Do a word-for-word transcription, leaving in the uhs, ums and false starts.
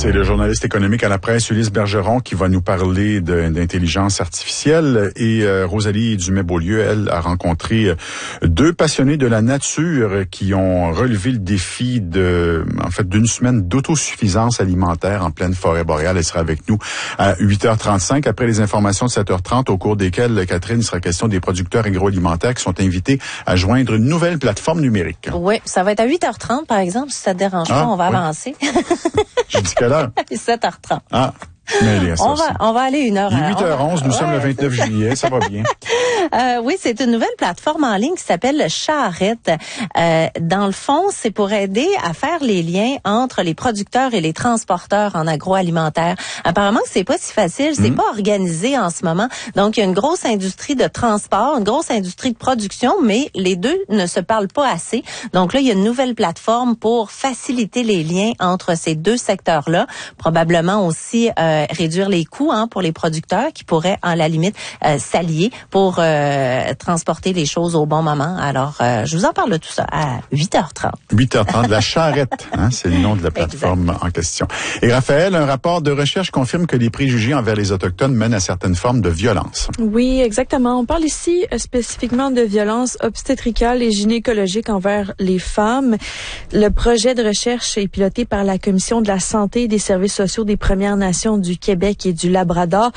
C'est le journaliste économique à la presse, Ulysse Bergeron, qui va nous parler de, d'intelligence artificielle. Et euh, Rosalie Dumais-Beaulieu, elle, a rencontré deux passionnés de la nature qui ont relevé le défi de, en fait, d'une semaine d'autosuffisance alimentaire en pleine forêt boréale. Elle sera avec nous à huit heures trente-cinq, après les informations de sept heures trente, au cours desquelles, Catherine, il sera question des producteurs agroalimentaires qui sont invités à joindre une nouvelle plateforme numérique. Oui, ça va être à huit heures trente, par exemple, si ça te dérange pas, ah, on va oui. avancer. J'ai dit quelle heure? sept heures trente. Ah. Mais on va, on va aller une heure. Il est huit heures onze, nous ouais. sommes le vingt-neuf juillet, ça va bien. Euh, oui, c'est une nouvelle plateforme en ligne qui s'appelle Charrette. Euh, dans le fond, c'est pour aider à faire les liens entre les producteurs et les transporteurs en agroalimentaire. Apparemment que c'est pas si facile, c'est mmh. pas organisé en ce moment. Donc, il y a une grosse industrie de transport, une grosse industrie de production, mais les deux ne se parlent pas assez. Donc là, il y a une nouvelle plateforme pour faciliter les liens entre ces deux secteurs-là. Probablement aussi euh, réduire les coûts hein, pour les producteurs qui pourraient, à la limite, euh, s'allier pour euh, transporter les choses au bon moment. Alors, euh, je vous en parle de tout ça à huit heures trente. huit heures trente, la Charrette, hein, c'est le nom de la plateforme exact. En question. Et Raphaël, un rapport de recherche confirme que les préjugés envers les Autochtones mènent à certaines formes de violence. Oui, exactement. On parle ici euh, spécifiquement de violence obstétricale et gynécologique envers les femmes. Le projet de recherche est piloté par la Commission de la santé et des services sociaux des Premières Nations du Québec et du Labrador.